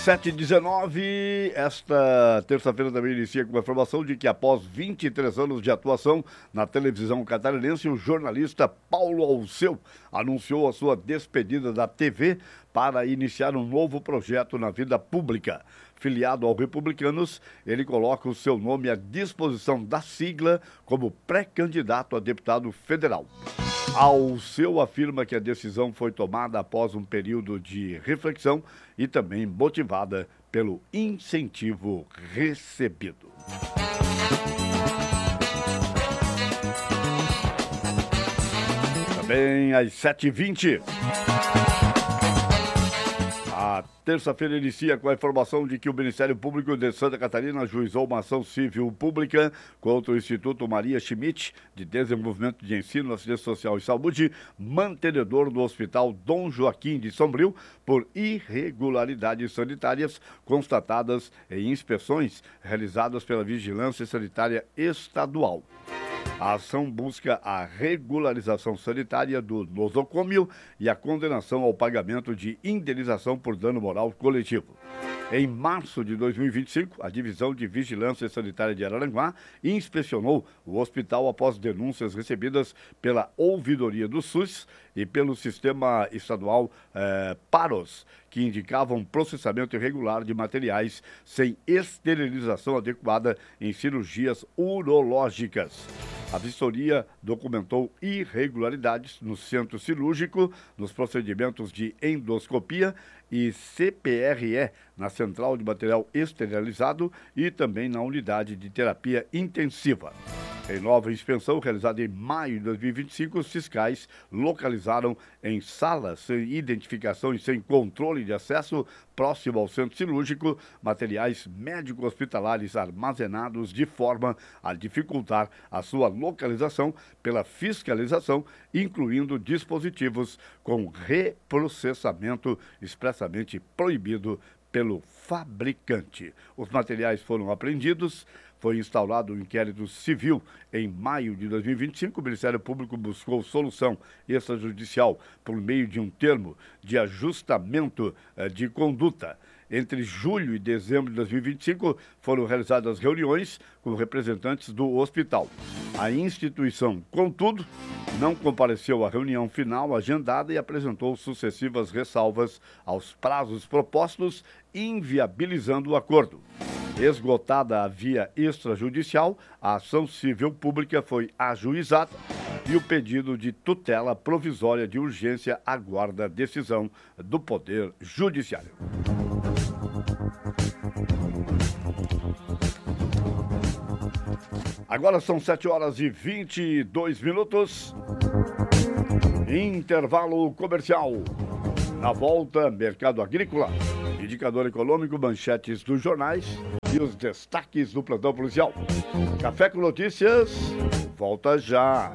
7h19, esta terça-feira também inicia com a informação de que após 23 anos de atuação na televisão catarinense, o jornalista Paulo Alceu anunciou a sua despedida da TV para iniciar um novo projeto na vida pública. Filiado ao Republicanos, ele coloca o seu nome à disposição da sigla como pré-candidato a deputado federal. Alceu afirma que a decisão foi tomada após um período de reflexão e também motivada pelo incentivo recebido. Também às 7h20. A terça-feira inicia com a informação de que o Ministério Público de Santa Catarina ajuizou uma ação civil pública contra o Instituto Maria Schmidt de Desenvolvimento de Ensino, Assistência Social e Saúde, mantenedor do Hospital Dom Joaquim de Sombrio, por irregularidades sanitárias constatadas em inspeções realizadas pela Vigilância Sanitária Estadual. A ação busca a regularização sanitária do nosocômio e a condenação ao pagamento de indenização por dano moral coletivo. Em março de 2025, a Divisão de Vigilância Sanitária de Araranguá inspecionou o hospital após denúncias recebidas pela Ouvidoria do SUS e pelo Sistema Estadual PAROS, que indicavam processamento irregular de materiais sem esterilização adequada em cirurgias urológicas. A vistoria documentou irregularidades no centro cirúrgico, nos procedimentos de endoscopia e CPRE na central de material esterilizado e também na unidade de terapia intensiva. Em nova inspeção realizada em maio de 2025, os fiscais localizaram em salas sem identificação e sem controle de acesso próximo ao centro cirúrgico materiais médico-hospitalares armazenados de forma a dificultar a sua localização pela fiscalização, incluindo dispositivos com reprocessamento expressamente proibido pelo fabricante. Os materiais foram apreendidos. Foi instaurado um inquérito civil em maio de 2025. O Ministério Público buscou solução extrajudicial por meio de um termo de ajustamento de conduta. Entre julho e dezembro de 2025, foram realizadas reuniões com representantes do hospital. A instituição, contudo, não compareceu à reunião final agendada e apresentou sucessivas ressalvas aos prazos propostos, inviabilizando o acordo. Esgotada a via extrajudicial, a ação civil pública foi ajuizada e o pedido de tutela provisória de urgência aguarda a decisão do Poder Judiciário. Agora são 7h22. Intervalo comercial. Na volta, mercado agrícola, indicador econômico, manchetes dos jornais e os destaques do plantão policial. Café com Notícias, volta já.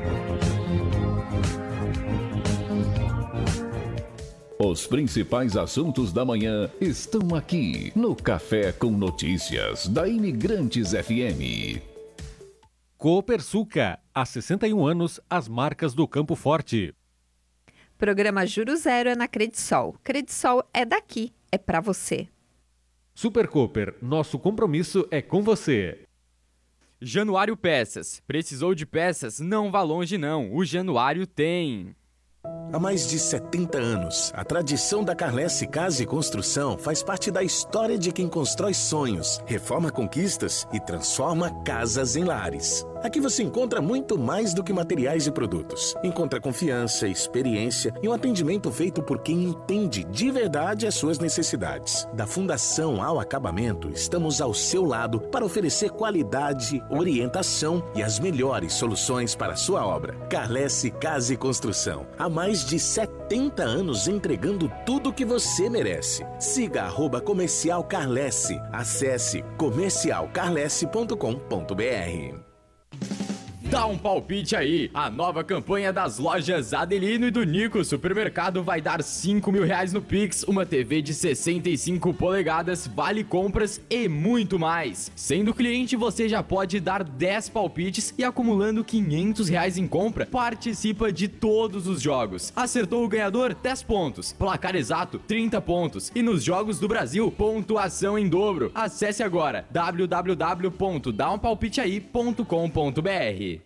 Os principais assuntos da manhã estão aqui no Café com Notícias da Imigrantes FM. Copersuca, há 61 anos, as marcas do Campo Forte. Programa Juro Zero é na Credisol. Credisol é daqui, é pra você. Super Cooper, nosso compromisso é com você. Januário Peças. Precisou de peças? Não vá longe não, o Januário tem. Há mais de 70 anos, a tradição da Carlesse Casa e Construção faz parte da história de quem constrói sonhos, reforma conquistas e transforma casas em lares. Aqui você encontra muito mais do que materiais e produtos. Encontra confiança, experiência e um atendimento feito por quem entende de verdade as suas necessidades. Da fundação ao acabamento, estamos ao seu lado para oferecer qualidade, orientação e as melhores soluções para a sua obra. Carlesse Casa e Construção. Há mais de 70 anos entregando tudo o que você merece. Siga @Comercial Carlesse. Acesse comercialcarlesse.com.br. Dá um palpite aí. A nova campanha das lojas Adelino e do Nico Supermercado vai dar R$5.000 no Pix, uma TV de 65 polegadas, vale compras e muito mais. Sendo cliente, você já pode dar 10 palpites e acumulando R$500 em compra, participa de todos os jogos. Acertou o ganhador? 10 pontos. Placar exato? 30 pontos. E nos Jogos do Brasil, pontuação em dobro. Acesse agora www.daunpalpiteai.com.br.